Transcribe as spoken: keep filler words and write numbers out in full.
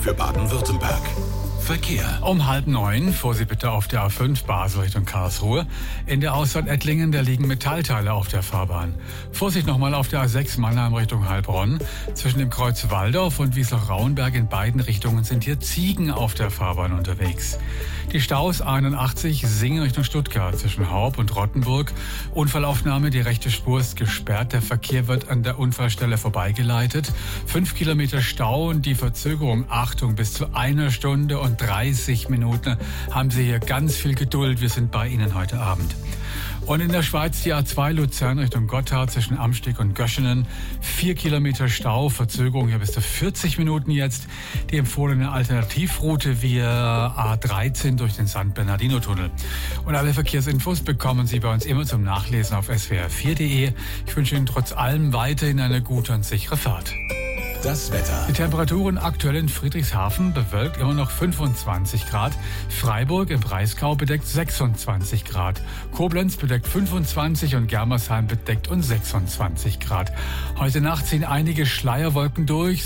für Baden-Württemberg. Verkehr. Um halb neun, Vorsicht bitte auf der A fünf Basel Richtung Karlsruhe. In der Ausfahrt Ettlingen, da liegen Metallteile auf der Fahrbahn. Vorsicht nochmal auf der A sechs Mannheim Richtung Heilbronn. Zwischen dem Kreuz Waldorf und Wiesloch-Rauenberg in beiden Richtungen sind hier Ziegen auf der Fahrbahn unterwegs. Die Staus einundachtzig Singen Richtung Stuttgart zwischen Haub und Rottenburg. Unfallaufnahme, die rechte Spur ist gesperrt. Der Verkehr wird an der Unfallstelle vorbeigeleitet. Fünf Kilometer Stau und die Verzögerung, Achtung, bis zu einer Stunde und dreißig Minuten. Haben Sie hier ganz viel Geduld. Wir sind bei Ihnen heute Abend. Und in der Schweiz die A zwei Luzern Richtung Gotthard zwischen Amsteg und Göschenen. Vier Kilometer Stau, Verzögerung hier bis zu vierzig Minuten jetzt. Die empfohlene Alternativroute via A dreizehn durch den San Bernardino-Tunnel. Und alle Verkehrsinfos bekommen Sie bei uns immer zum Nachlesen auf s w r vier punkt d e. Ich wünsche Ihnen trotz allem weiterhin eine gute und sichere Fahrt. Das Wetter. Die Temperaturen aktuell in Friedrichshafen bewölkt immer noch fünfundzwanzig Grad. Freiburg im Breisgau bedeckt sechsundzwanzig Grad. Koblenz bedeckt fünfundzwanzig und Germersheim bedeckt und sechsundzwanzig Grad. Heute Nacht ziehen einige Schleierwolken durch.